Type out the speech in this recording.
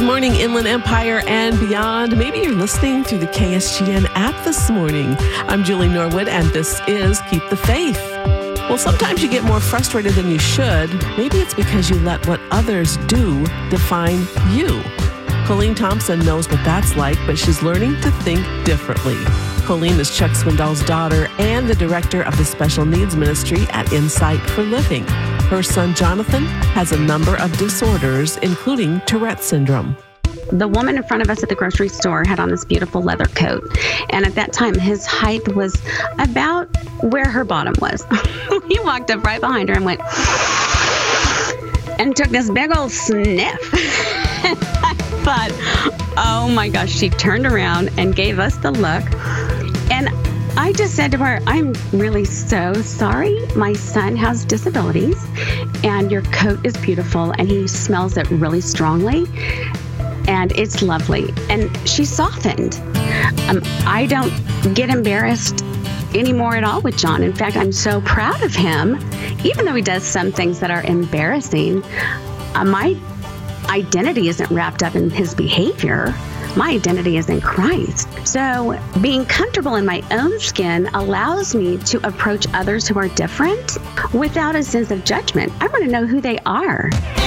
morning, Inland Empire and beyond. Maybe you're listening through the KSGN app this morning. I'm Julie Norwood, and this is Keep the Faith. Well, sometimes you get more frustrated than you should. Maybe it's because you let what others do define you. Colleen Thompson knows what that's like, but she's learning to think differently. Colleen is Chuck Swindoll's daughter and the director of the Special Needs Ministry at Insight for Living. Her son, Jonathan, has a number of disorders, including Tourette syndrome. The woman in front of us at the grocery store had on this beautiful leather coat. And at that time, his height was about where her bottom was. He walked up right behind her and went, and took this big old sniff. And I thought, oh my gosh, she turned around and gave us the look. And I just said to her, I'm really so sorry. My son has disabilities, and your coat is beautiful, and he smells it really strongly, and it's lovely. And she softened. I don't get embarrassed anymore at all with John. In fact, I'm so proud of him. Even though he does some things that are embarrassing, my identity isn't wrapped up in his behavior. My identity is in Christ. So being comfortable in my own skin allows me to approach others who are different without a sense of judgment. I want to know who they are.